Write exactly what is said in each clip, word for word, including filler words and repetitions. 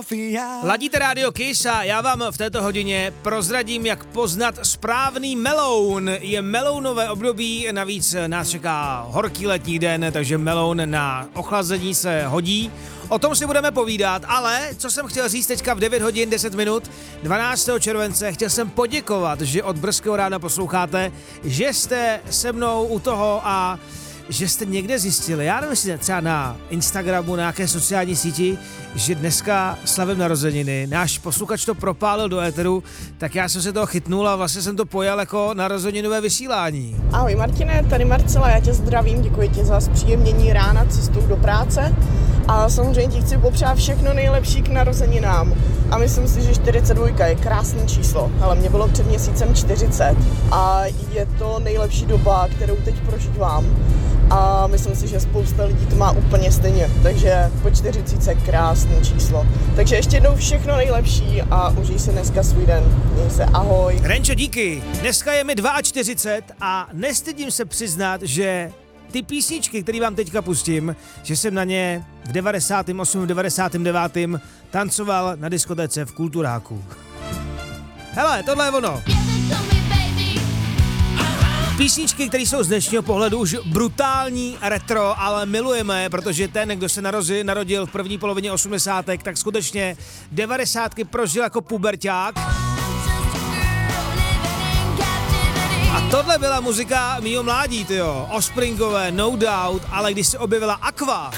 Sofia. Ladíte rádio Kiss a já vám v této hodině prozradím, jak poznat správný meloun. Je melounové období, navíc nás čeká horký letní den, takže meloun na ochlazení se hodí. O tom si budeme povídat, ale co jsem chtěl říct teďka v devět hodin deset minut dvanáctého července, chtěl jsem poděkovat, že od brzkého rána posloucháte, že jste se mnou u toho a že jste někde zjistili, já nevím, jestli třeba na Instagramu, na nějaké sociální síti, že dneska slavím narozeniny, náš posluchač to propálil do éteru, tak já jsem se toho chytnul a vlastně jsem to pojal jako narozeninové vysílání. Ahoj Martine, tady Marcela, já tě zdravím, děkuji ti za zpříjemnění rána cestou do práce a samozřejmě ti chci popřát všechno nejlepší k narozeninám a myslím si, že čtyřicet dva je krásné číslo, ale mě bylo před měsícem čtyřicet a je to nejlepší doba, kterou teď prožívám. A myslím si, že spousta lidí to má úplně stejně, takže po čtyřicítce krásné číslo. Takže ještě jednou všechno nejlepší a užij si dneska svůj den. Měj se, ahoj. Renčo, díky. Dneska je mi čtyřicet dva a nestydím se přiznat, že ty písničky, které vám teďka pustím, že jsem na ně v devadesátém osmém devadesátém devátém tancoval na diskotéce v Kulturáku. Hele, tohle je ono. Písničky, které jsou z dnešního pohledu už brutální retro, ale milujeme je, protože ten, kdo se narozi, narodil v první polovině osmdesátek, tak skutečně devadesátky prožil jako puberťák. A tohle byla muzika mýho mládí, tyjo. Offspringové, No Doubt, ale když se objevila Aqua,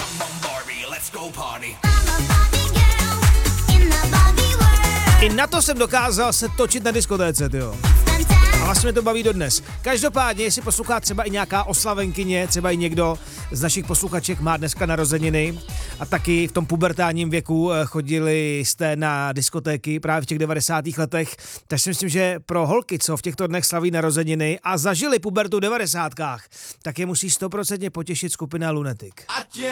i na to jsem dokázal se točit na diskotéce, tyjo. A vlastně mě to baví dodnes. Každopádně, jestli poslouchá třeba i nějaká oslavenkyně, třeba i někdo z našich posluchaček má dneska narozeniny a taky v tom pubertálním věku chodili jste na diskotéky právě v těch devadesátých letech, tak si myslím, že pro holky, co v těchto dnech slaví narozeniny a zažili pubertu v devadesátkách, tak je musí stoprocentně potěšit skupina Lunatic.